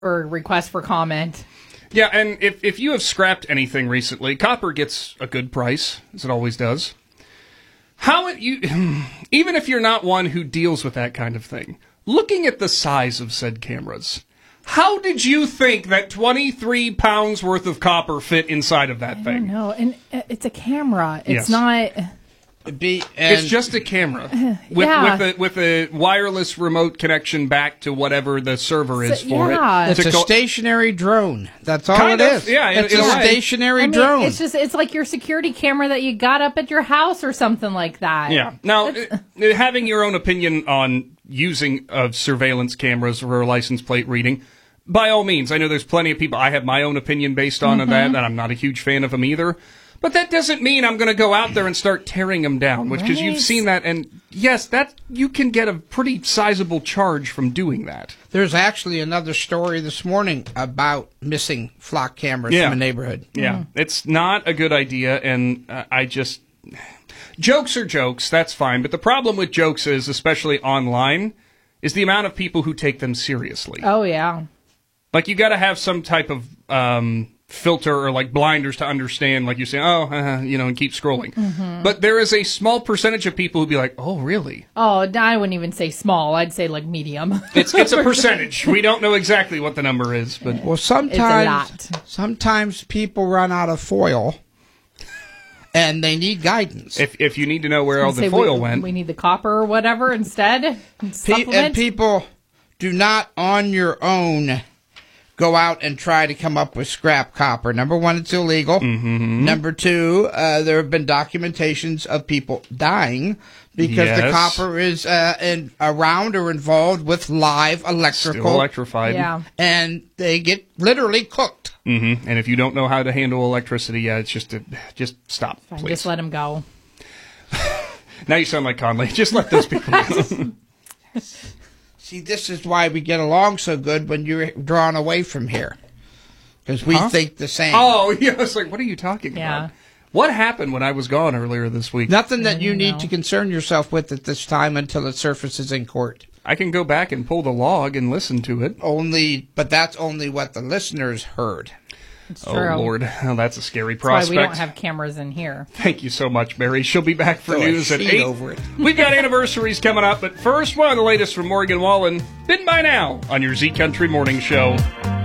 or request for comment. Yeah, and if you have scrapped anything recently, Copper gets a good price, as it always does. Even if you're not one who deals with that kind of thing, looking at the size of said cameras, how did you think that 23 pounds worth of copper fit inside of that thing? I don't know, and it's a camera. It's Yes. not... It's just a camera with a wireless remote connection back to whatever the server is for it. It's a stationary drone. That's all Kind it of, is. yeah, it's a stationary drone. It's like your security camera that you got up at your house or something like that. Yeah. Now, having your own opinion on using surveillance cameras for license plate reading, by all means. I know there's plenty of people. I have my own opinion based on that, and I'm not a huge fan of them either. But that doesn't mean I'm going to go out there and start tearing them down, because you've seen that, and yes, that you can get a pretty sizable charge from doing that. There's actually another story this morning about missing flock cameras from a neighborhood. Yeah, it's not a good idea, and jokes are jokes, that's fine, but the problem with jokes is, especially online, is the amount of people who take them seriously. Oh, yeah. Like, you got to have some type of filter or like blinders to understand, like you say, and keep scrolling. Mm-hmm. But there is a small percentage of people who'd be like, oh, really? Oh, I wouldn't even say small. I'd say like medium. It's a percentage. We don't know exactly what the number is, but sometimes people run out of foil and they need guidance. If you need to know where all the foil went, we need the copper or whatever instead. And people do not on your own go out and try to come up with scrap copper. Number one, it's illegal. Mm-hmm. Number two, there have been documentations of people dying because the copper is around or involved with live electrical. Still electrified. Yeah. And they get literally cooked. Mm-hmm. And if you don't know how to handle electricity, it's just stop, Fine, please. just let them go. Now you sound like Conley. Just let those people go. See, this is why we get along so good when you're drawn away from here. Because we think the same. Oh, yeah. I was like, what are you talking about? What happened when I was gone earlier this week? Nothing that you need to concern yourself with at this time until it surfaces in court. I can go back and pull the log and listen to it. But that's only what the listeners heard. It's true. Oh, Lord. Oh, that's a scary prospect. That's why we don't have cameras in here. Thank you so much, Mary. She'll be back for news at 8. Over it. We've got anniversaries coming up, but first, one of the latest from Morgan Wallen. Been by now on your Z Country Morning Show.